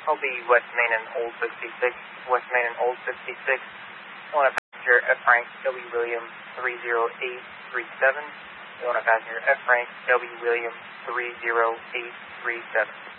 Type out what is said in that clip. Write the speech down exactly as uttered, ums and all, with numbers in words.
I'll be West Main and Old sixty-six, West Main and Old sixty-six. I want a passenger F. Frank W. William three zero eight three seven. I want a passenger F. Frank W. William three zero eight three seven.